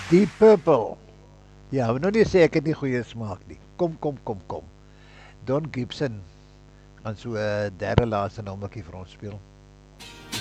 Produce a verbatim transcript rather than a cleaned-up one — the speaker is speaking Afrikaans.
Deep Purple. Ja, wil nou nie sê ek het nie goeie smaak nie. Kom, kom, kom, kom. Don Gibson gaan so 'n derde laaste nommertjie vir ons speel.